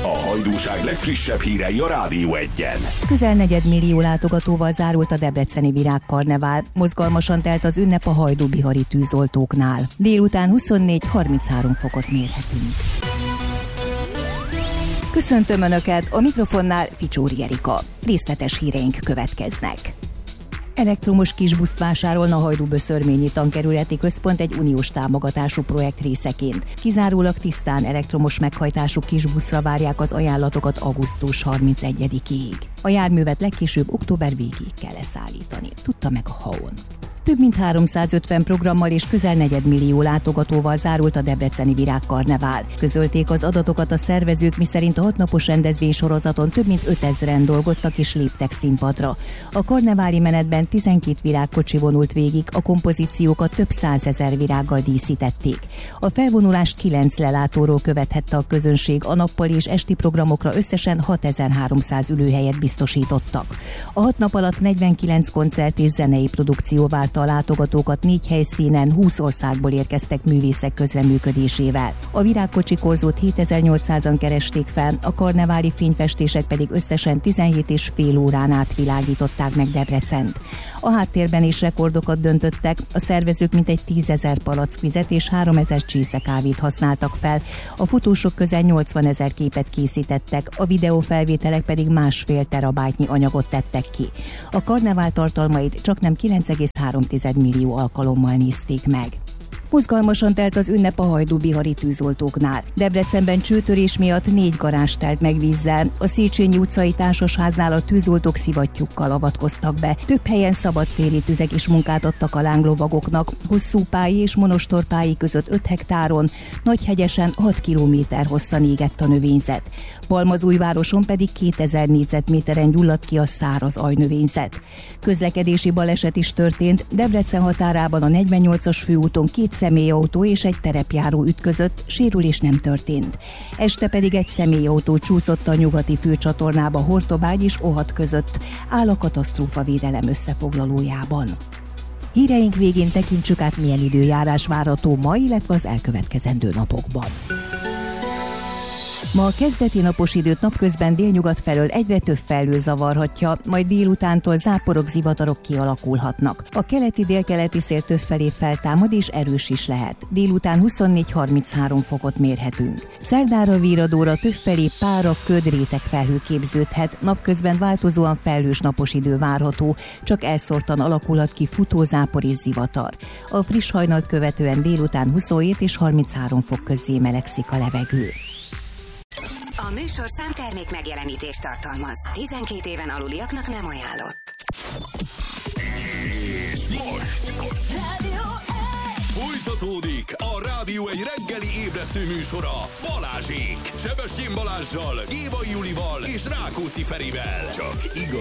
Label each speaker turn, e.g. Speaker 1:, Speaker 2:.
Speaker 1: A hajdúság legfrissebb hírei a Rádió Egyen.
Speaker 2: Közel 4 millió látogatóval zárult a debreceni virágkarnevál. Mozgalmasan telt az ünnep a hajdú-bihari tűzoltóknál. Délután 24-33 fokot mérhetünk. Köszöntöm Önöket, a mikrofonnál Ficsóri Erika. Részletes híreink következnek. Elektromos kisbuszt vásárolna a Hajdú-Böszörményi Tankerületi Központ egy uniós támogatású projekt részeként. Kizárólag tisztán elektromos meghajtású kisbuszra várják az ajánlatokat augusztus 31-ig. A járművet legkésőbb október végéig kell leszállítani, tudta meg a HAON. Több mint 350 programmal és közel 4 millió látogatóval zárult a debreceni virágkarnevál. Közölték az adatokat a szervezők, miszerint a 6 napos rendezvénysorozaton több mint 5000-en dolgoztak és léptek színpadra. A karneváli menetben 12 virágkocsi vonult végig, a kompozíciókat több 100 000 virággal díszítették. A felvonulást 9 lelátóról követhette a közönség, a nappali és esti programokra összesen 6300 ülőhelyet biztosítottak. A 6 nap alatt 49 koncert és zenei produkció vált a látogatókat 4 helyszínen, 20 országból érkeztek művészek közreműködésével. A virágkocsi korzót 7800-an keresték fel, a karneváli fényfestések pedig összesen 17,5 órán át világították meg Debrecent. A háttérben is rekordokat döntöttek, a szervezők mintegy 10 000 palackvizet és 3000 csésze kávét használtak fel, a fotósok közel 80 000 képet készítettek, a videófelvételek pedig 1,5 terabájtnyi anyagot tettek ki. A karnevál tartalmait csaknem 9,3 millió alkalommal nézték meg. Mozgalmasan telt az ünnep a hajdú-bihari tűzoltóknál. Debrecenben csőtörés miatt 4 garázs telt meg vízzel. A Széchenyi utcai társasháznál a tűzoltók szivattyúkkal avatkoztak be. Több helyen szabadtéri tüzek is munkát adtak a lánglovagoknak. Hosszúpályi és monostorpályi között 5 hektáron, Nagyhegyesen 6 kilométer hosszan égett a növényzet. Balmazújvároson pedig 2000 négyzetméteren gyulladt ki a száraz ajnövényzet. Közlekedési baleset is történt. Debrecen határában a 48-as főúton 2 személyautó és egy terepjáró ütközött, sérülés nem történt. Este pedig egy személyautó csúszott a nyugati főcsatornába Hortobágy és Ohat között, áll a katasztrófavédelem összefoglalójában. Híreink végén tekintsük át, milyen időjárás várható ma, illetve az elkövetkezendő napokban. Ma a kezdeti napos időt napközben délnyugat felől egyre több felhő zavarhatja, majd délutántól záporok, zivatarok kialakulhatnak. A keleti-délkeleti szél többfelé feltámad és erős is lehet. Délután 24-33 fokot mérhetünk. Szerdára, Víradóra többfelé pára, köd, réteg felhő képződhet, napközben változóan felhős napos idő várható, csak elszórtan alakulhat ki futózápor és zivatar. A friss hajnalt követően délután 27 és 33 fok közé melegszik a levegő.
Speaker 3: A műsorszám termék megjelenítést tartalmaz. 12 éven aluliaknak nem ajánlott.
Speaker 1: És most
Speaker 3: Rádió Egy!
Speaker 1: folytatódik a Rádió Egy reggeli ébresztő műsora Balázsék. Sebestyén Balázssal, Gévai Julival és Rákóczi Ferivel. Csak igazi